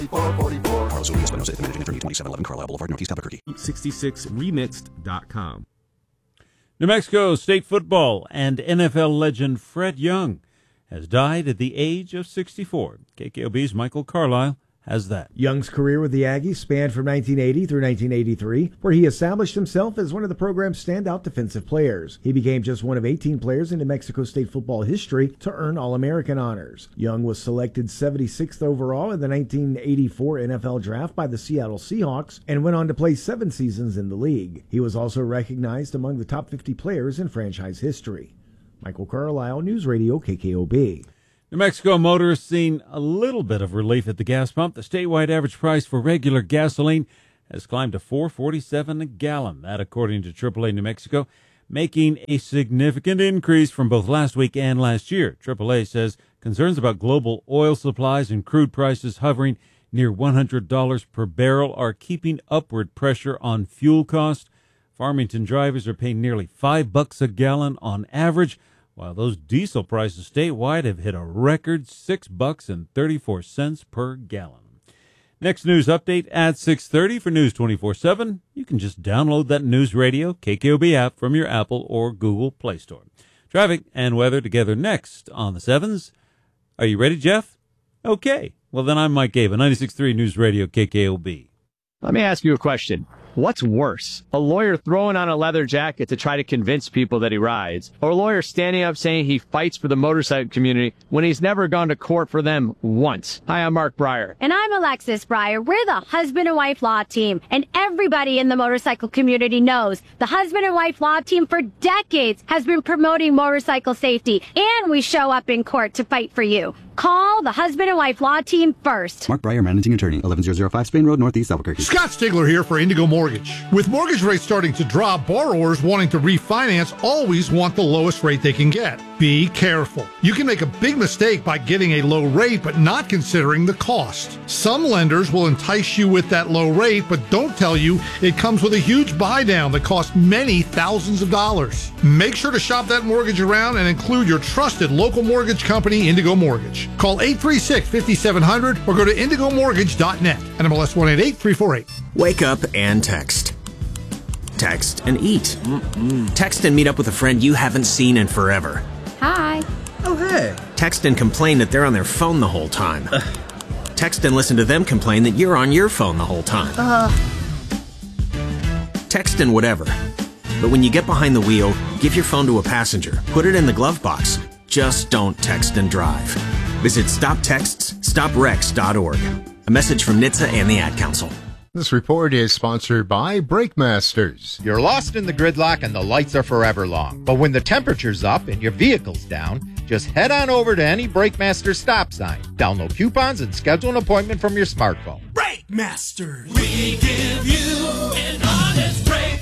Carlos Urias, Espinosa, managing attorney, 2711 Carlisle Boulevard, Northeast Albuquerque. 66remixed.com. New Mexico State football and NFL legend Fred Young has died at the age of 64. KKOB's Michael Carlisle has that. Young's career with the Aggies spanned from 1980 through 1983, where he established himself as one of the program's standout defensive players. He became just one of 18 players in New Mexico State football history to earn All-American honors. Young was selected 76th overall in the 1984 NFL Draft by the Seattle Seahawks and went on to play 7 seasons in the league. He was also recognized among the top 50 players in franchise history. Michael Carlisle, News Radio KKOB. New Mexico motorists seen a little bit of relief at the gas pump. The statewide average price for regular gasoline has climbed to $4.47 a gallon. That, according to AAA New Mexico, making a significant increase from both last week and last year. AAA says concerns about global oil supplies and crude prices hovering near $100 per barrel are keeping upward pressure on fuel costs. Farmington drivers are paying nearly $5 a gallon on average, while those diesel prices statewide have hit a record $6.34 per gallon. Next news update at 6:30 for News 24/7. You can just download that News Radio KKOB app from your Apple or Google Play Store. Traffic and weather together next on the 7s. Are you ready, Jeff? Okay. Well, then I'm Mike Gaba, 96.3 News Radio KKOB. Let me ask you a question. What's worse, a lawyer throwing on a leather jacket to try to convince people that he rides, or a lawyer standing up saying he fights for the motorcycle community when he's never gone to court for them once? Hi, I'm Mark Breyer. And I'm Alexis Breyer. We're the husband and wife law team, and everybody in the motorcycle community knows the husband and wife law team for decades has been promoting motorcycle safety, and we show up in court to fight for you. Call the husband and wife law team first. Mark Breyer, managing attorney, 11005 Spain Road, Northeast Albuquerque. Scott Stigler here for Indigo Mortgage. With mortgage rates starting to drop, borrowers wanting to refinance always want the lowest rate they can get. Be careful. You can make a big mistake by getting a low rate but not considering the cost. Some lenders will entice you with that low rate but don't tell you it comes with a huge buy down that costs many thousands of dollars. Make sure to shop that mortgage around and include your trusted local mortgage company, Indigo Mortgage. Call 836-5700 or go to indigomortgage.net. NMLS 188348. Wake up and text. Text and eat. Text and meet up with a friend you haven't seen in forever. Hi. Oh, hey. Text and complain that they're on their phone the whole time. Text and listen to them complain that you're on your phone the whole time. Text and whatever. But when you get behind the wheel, give your phone to a passenger. Put it in the glove box. Just don't text and drive. Visit StopTextsStopWrecks.org. A message from NHTSA and the Ad Council. This report is sponsored by Brake Masters. You're lost in the gridlock and the lights are forever long. But when the temperature's up and your vehicle's down, just head on over to any Brake Masters stop sign. Download coupons and schedule an appointment from your smartphone. Brake Masters. We give you an honest break.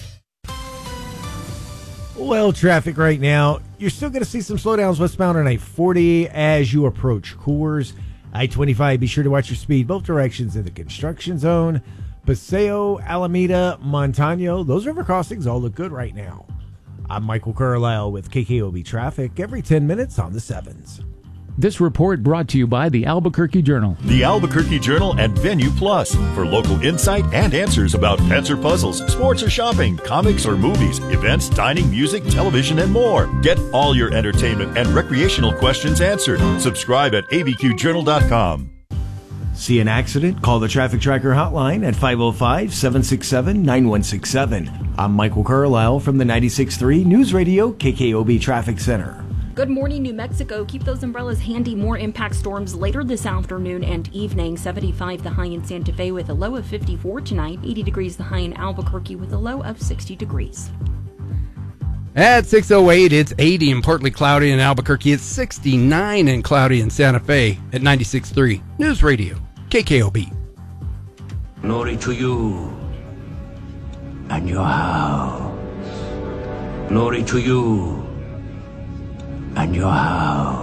Well, traffic right now, you're still going to see some slowdowns westbound on I-40 as you approach Coors. I-25, be sure to watch your speed both directions in the construction zone. Paseo, Alameda, Montano, those river crossings all look good right now. I'm Michael Carlisle with KKOB Traffic every 10 minutes on the 7s. This report brought to you by the Albuquerque Journal. The Albuquerque Journal and Venue Plus for local insight and answers about pets or puzzles, sports or shopping, comics or movies, events, dining, music, television, and more. Get all your entertainment and recreational questions answered. Subscribe at abqjournal.com. See an accident? Call the Traffic Tracker hotline at 505-767-9167. I'm Michael Carlisle from the 96.3 News Radio KKOB Traffic Center. Good morning, New Mexico. Keep those umbrellas handy. More impact storms later this afternoon and evening. 75 the high in Santa Fe with a low of 54 tonight. 80 degrees the high in Albuquerque with a low of 60 degrees. At 6:08, it's 80 and partly cloudy in Albuquerque. It's 69 and cloudy in Santa Fe at 96.3 News Radio KKOB. Glory to you and your house. Glory to you and your house.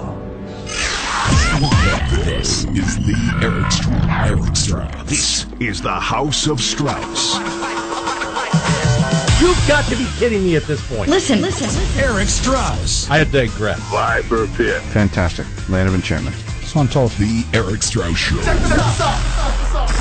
This is the Eric Strauss. This is the House of Strauss. You've got to be kidding me at this point. Listen. Eric Strauss. I digress. Viper Pit. Fantastic. Land of enchantment. The Eric Strauss Show. Check this out.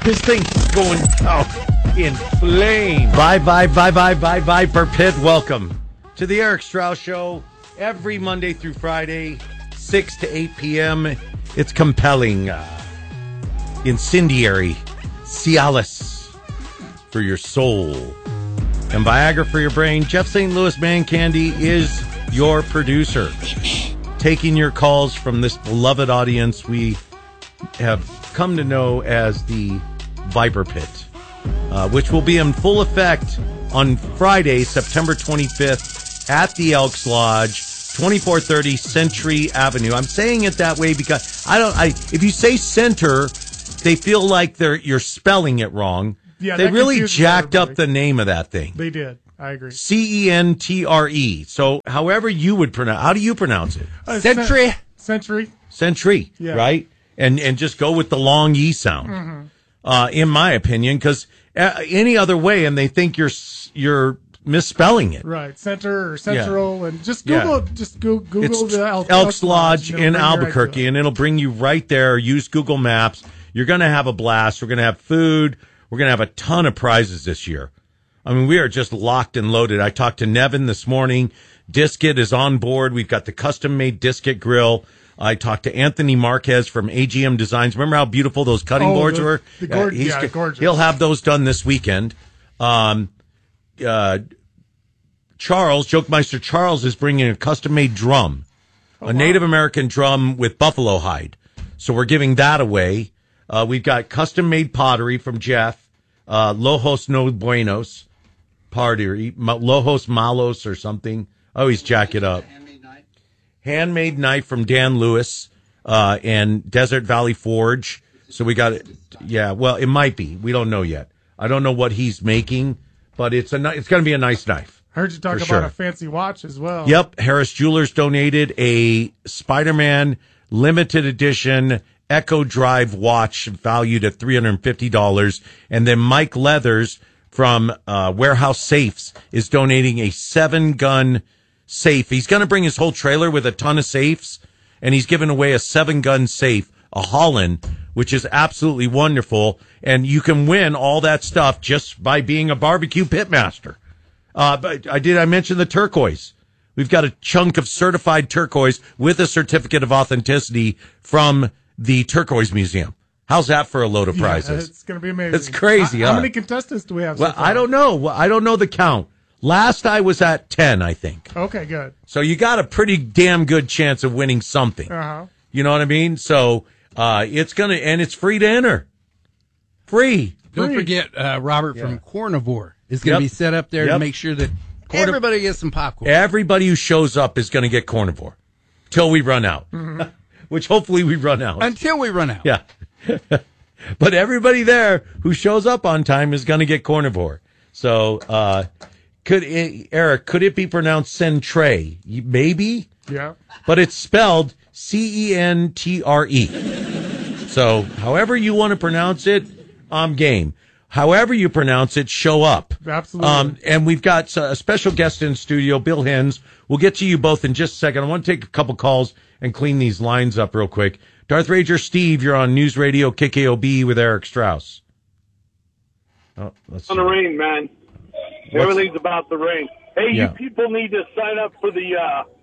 This thing's going in flames. Viper Pit. Welcome to the Eric Strauss Show. Every Monday through Friday, 6 to 8 p.m. It's compelling, incendiary, Cialis for your soul, and Viagra for your brain. Jeff St. Louis Man Candy is your producer, taking your calls from this beloved audience we have come to know as the Viper Pit, which will be in full effect on Friday, September 25th at the Elks Lodge, 2430 Century Avenue. I'm saying it that way because if you say center, they feel like you're spelling it wrong. Yeah, they that really confuses jacked everybody. up the name of that thing. They did. I agree. Centre. So however you would pronounce, how do you pronounce it? Century. Century, Yeah. right? And just go with the long E sound, in my opinion, because any other way, and they think you're misspelling it. Right, center or central, and just Yeah. Google. Just Google It's the Elks Lodge and it'll in bring you right to Albuquerque, it. and it'll bring you right there. Use Google Maps. You're going to have a blast. We're going to have food. We're going to have a ton of prizes this year. I mean, we are just locked and loaded. I talked to Nevin this morning. Disket is on board. We've got the custom-made Disket grill. I talked to Anthony Marquez from AGM Designs. Remember how beautiful those cutting boards were? Gorgeous. He'll have those done this weekend. Charles, Jokemeister Charles, is bringing a custom-made drum, a Native American drum with buffalo hide. So we're giving that away. We've got custom-made pottery from Jeff, Lojos No Buenos pottery, Lojos Malos or something. I always jack it up. Handmade knife from Dan Lewis and Desert Valley Forge. So we got it. Yeah, well, it might be. We don't know yet. I don't know what he's making, but it's going to be a nice knife. I heard you talk about a fancy watch as well. Yep. Harris Jewelers donated a Spider-Man limited edition Echo Drive watch valued at $350. And then Mike Leathers from Warehouse Safes is donating a 7-gun safe. He's going to bring his whole trailer with a ton of safes, and he's giving away a 7-gun safe, a Holland, which is absolutely wonderful. And you can win all that stuff just by being a barbecue pitmaster. But I mention the turquoise. We've got a chunk of certified turquoise with a certificate of authenticity from the Turquoise Museum. How's that for a load of prizes? It's going to be amazing. It's crazy, How huh? many contestants do we have? Well, so far? I don't know. I don't know the count. Last I was at 10, I think. Okay, good. So you got a pretty damn good chance of winning something. You know what I mean? So it's free to enter. Free. Don't forget, Robert from Cornivore is going to be set up there to make sure that everybody gets some popcorn. Everybody who shows up is going to get Cornivore till we run out, which hopefully we run out. Until we run out. Yeah. But everybody there who shows up on time is going to get Cornivore. So, could it be pronounced Centre? Maybe? Yeah. But it's spelled Centre. So, however you want to pronounce it, I'm game. However you pronounce it, show up. Absolutely. And we've got a special guest in studio, Bill Hens. We'll get to you both in just a second. I want to take a couple calls and clean these lines up real quick. Darth Ranger Steve, you're on News Radio KKOB with Eric Strauss. Oh, let's see. On the rain, man. Everything's about the rain. Hey, Yeah. you people need to sign up for the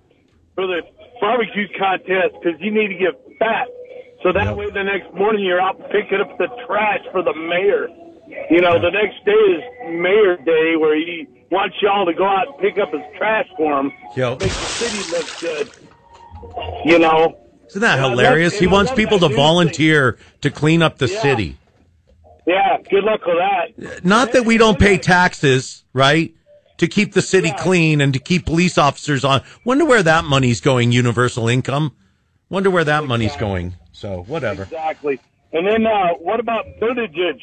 barbecue contest because you need to get fat. So that way the next morning you're out picking up the trash for the mayor. You know, the next day is Mayor Day where he wants y'all to go out and pick up his trash for him. Yo. Make the city look good. You know? Isn't that Yeah, hilarious? that's- He you know, wants that's people that to news volunteer to clean up the Yeah. city. Yeah, good luck with that. Not that we don't pay taxes, right? To keep the city clean and to keep police officers on. Wonder where that money's going, universal income. Wonder where that money's going. So, whatever. Exactly. And then what about Buttigieg?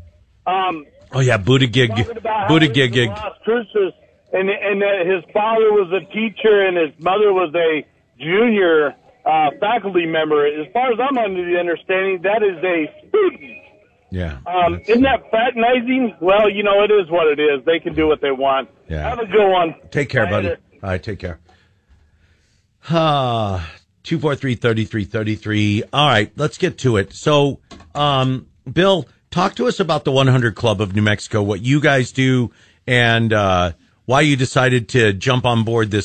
Oh, yeah, Buttigieg. Talking about how Buttigieg. he's Las Cruces, and his father was a teacher and his mother was a junior faculty member. As far as I'm under the understanding, that is a student. Yeah. Isn't that fraternizing? Well, you know, it is what it is. They can do what they want. Yeah. Have a good one. Take care, buddy. Later. All right, take care. 243-3333. All right, let's get to it. So, Bill, talk to us about the 100 Club of New Mexico, what you guys do, and why you decided to jump on board this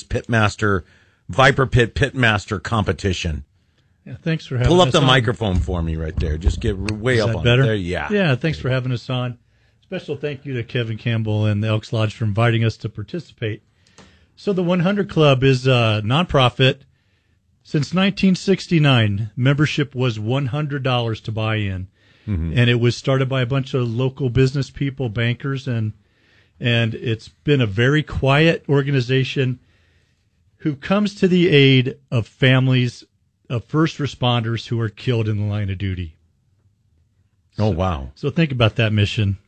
Viper Pit Pitmaster competition. Yeah, thanks for having us. Pull up the on. microphone for me right there. Just get way up on better? it. There, yeah. Yeah, thanks for having us on. Special thank you to Kevin Campbell and the Elks Lodge for inviting us to participate. So the 100 Club is a nonprofit. Since 1969, membership was $100 to buy in. Mm-hmm. And it was started by a bunch of local business people, bankers, and it's been a very quiet organization who comes to the aid of families of first responders who are killed in the line of duty. Oh, wow. So think about that mission.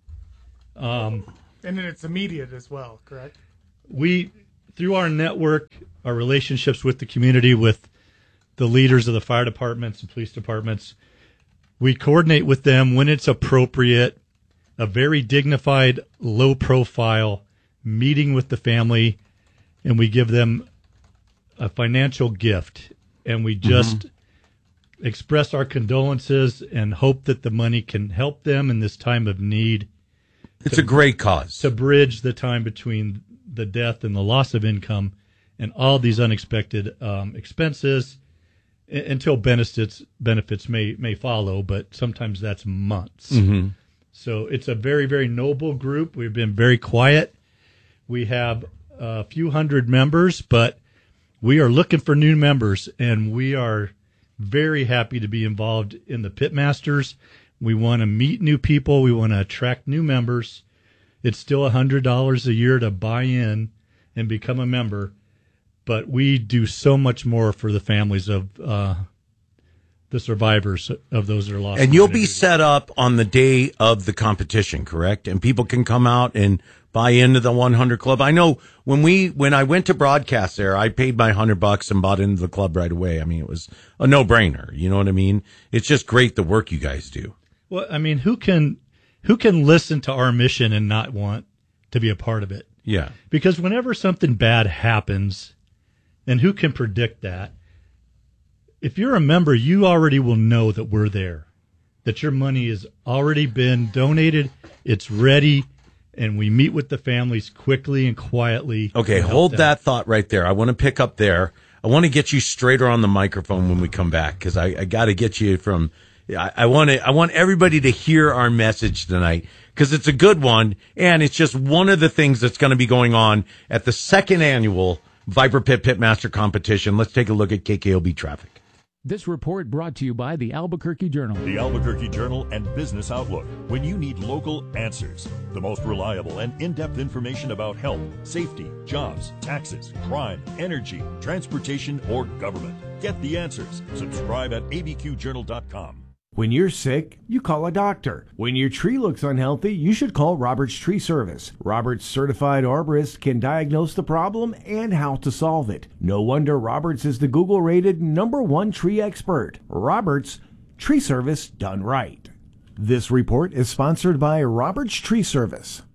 And then it's immediate as well, correct? We, through our network, our relationships with the community, with the leaders of the fire departments and police departments, we coordinate with them when it's appropriate, a very dignified, low-profile meeting with the family, and we give them a financial gift. And we just express our condolences and hope that the money can help them in this time of need. It's a great cause. To bridge the time between the death and the loss of income and all these unexpected expenses until benefits may follow, but sometimes that's months. Mm-hmm. So it's a very, very noble group. We've been very quiet. We have a few hundred members, but we are looking for new members, and we are very happy to be involved in the Pitmasters. We want to meet new people. We want to attract new members. It's still $100 a year to buy in and become a member, but we do so much more for the families of the survivors of those that are lost. And you'll be set up on the day of the competition, correct? And people can come out and buy into the 100 Club. I know when I went to broadcast there, I paid my $100 and bought into the club right away. I mean, it was a no-brainer. You know what I mean? It's just great the work you guys do. Well, I mean, who can listen to our mission and not want to be a part of it? Yeah. Because whenever something bad happens, and who can predict that? If you're a member, you already will know that we're there, that your money has already been donated, it's ready, and we meet with the families quickly and quietly. Okay, hold that thought right there. I want to pick up there. I want to get you straighter on the microphone when we come back, because I got to get you from. I want everybody to hear our message tonight, because it's a good one, and it's just one of the things that's going to be going on at the second annual Viper Pit Pitmaster competition. Let's take a look at KKOB traffic. This report brought to you by the Albuquerque Journal. The Albuquerque Journal and Business Outlook. When you need local answers, the most reliable and in-depth information about health, safety, jobs, taxes, crime, energy, transportation, or government. Get the answers. Subscribe at abqjournal.com. When you're sick, you call a doctor. When your tree looks unhealthy, you should call Roberts Tree Service. Roberts certified arborists can diagnose the problem and how to solve it. No wonder Roberts is the Google-rated #1 tree expert. Roberts Tree Service done right. This report is sponsored by Roberts Tree Service.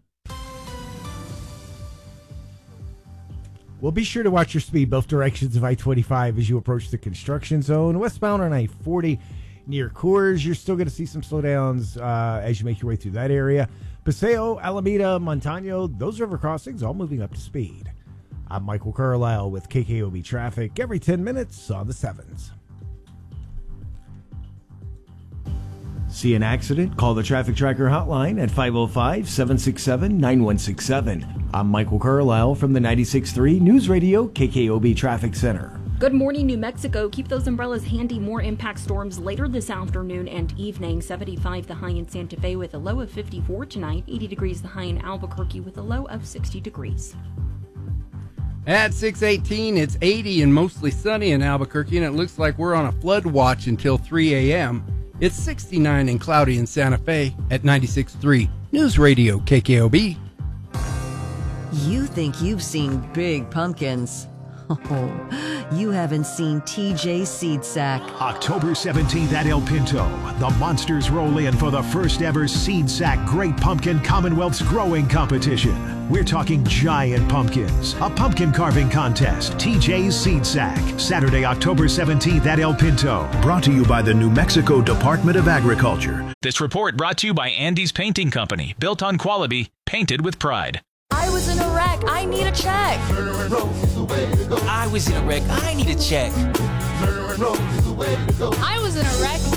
Well, be sure to watch your speed both directions of I-25 as you approach the construction zone. Westbound on I-40 near Coors, you're still going to see some slowdowns as you make your way through that area. Paseo, Alameda, Montano, those river crossings all moving up to speed. I'm Michael Carlisle with KKOB Traffic every 10 minutes on the 7s. See an accident? Call the Traffic Tracker hotline at 505-767-9167. I'm Michael Carlisle from the 96.3 News Radio KKOB Traffic Center. Good morning, New Mexico. Keep those umbrellas handy. More impact storms later this afternoon and evening. 75 the high in Santa Fe with a low of 54 tonight. 80 degrees the high in Albuquerque with a low of 60 degrees. At 6:18, it's 80 and mostly sunny in Albuquerque, and it looks like we're on a flood watch until 3 a.m. It's 69 and cloudy in Santa Fe at 96.3 News Radio KKOB. You think you've seen big pumpkins. Oh, you haven't seen TJ Seed Sack. October 17th at El Pinto, the Monsters roll in for the first ever Seed Sack Great Pumpkin Commonwealth's Growing Competition. We're talking giant pumpkins, a pumpkin carving contest, TJ's Seed Sack, Saturday, October 17th at El Pinto. Brought to you by the New Mexico Department of Agriculture. This report brought to you by Andy's Painting Company, built on quality, painted with pride. I was in a wreck. I need a check. I was in a wreck. I need a check. I was in a wreck.